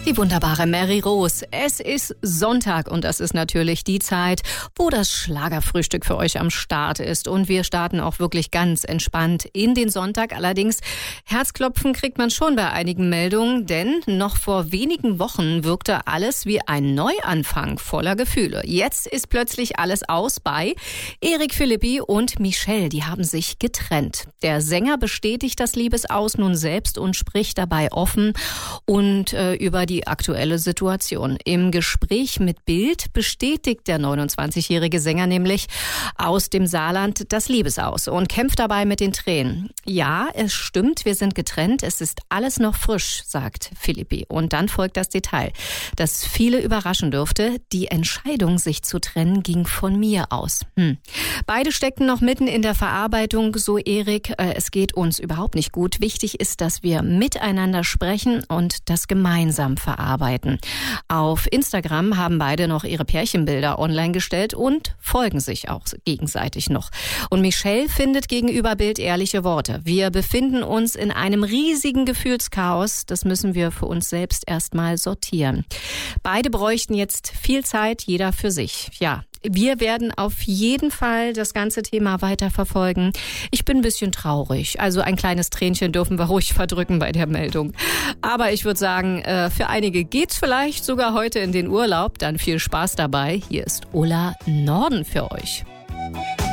Die wunderbare Mary Rose. Es ist Sonntag und das ist natürlich die Zeit, wo das Schlagerfrühstück für euch am Start ist. Und wir starten auch wirklich ganz entspannt in den Sonntag. Allerdings Herzklopfen kriegt man schon bei einigen Meldungen, denn noch vor wenigen Wochen wirkte alles wie ein Neuanfang voller Gefühle. Jetzt ist plötzlich alles aus bei Eric Philippi und Michelle. Die haben sich getrennt. Der Sänger bestätigt das Liebesaus nun selbst und spricht dabei offen und über die aktuelle Situation. Im Gespräch mit Bild bestätigt der 29-jährige Sänger nämlich aus dem Saarland das Liebesaus und kämpft dabei mit den Tränen. Ja, es stimmt, wir sind getrennt, es ist alles noch frisch, sagt Philippi. Und dann folgt das Detail, das viele überraschen dürfte. Die Entscheidung, sich zu trennen, ging von mir aus. Beide steckten noch mitten in der Verarbeitung, so Erik. Es geht uns überhaupt nicht gut. Wichtig ist, dass wir miteinander sprechen und das gemeinsam verarbeiten. Auf Instagram haben beide noch ihre Pärchenbilder online gestellt und folgen sich auch gegenseitig noch. Und Michelle findet gegenüber Bild ehrliche Worte. Wir befinden uns in einem riesigen Gefühlschaos. Das müssen wir für uns selbst erstmal sortieren. Beide bräuchten jetzt viel Zeit, jeder für sich. Ja, wir werden auf jeden Fall das ganze Thema weiter verfolgen. Ich bin ein bisschen traurig. Also ein kleines Tränchen dürfen wir ruhig verdrücken bei der Meldung. Aber ich würde sagen, für einige geht's vielleicht sogar heute in den Urlaub. Dann viel Spaß dabei. Hier ist Ulla Norden für euch.